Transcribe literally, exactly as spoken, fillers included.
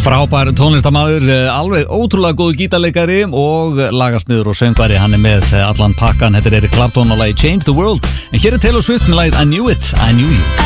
Frábær tónlistarmaður, alveg ótrúlega góð gítarleikari og lagasmiður og söngvari. Hann er með allan pakkan. Þetta er Eric Clapton og lagið Change the World. En hér er Taylor Swift með lagið I Knew It, I Knew You.